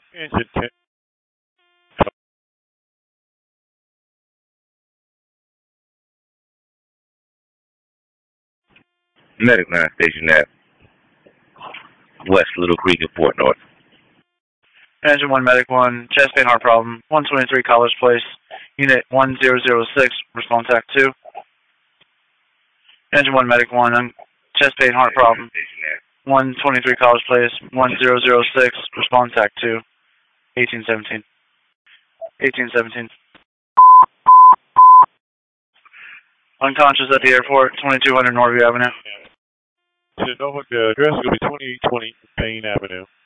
Engine 10. Medic 9 Station at West Little Creek and Fort North. Engine 1, Medic 1, chest pain, heart problem, 123 College Place, Unit 1006, response act 2. Engine 1, Medic 1, chest pain, heart problem, 123 College Place, 1006, response act 2, 1817. 1817. Unconscious at the airport, 2200 Northview Avenue. To Norfolk, the address will be 2820 Payne Avenue.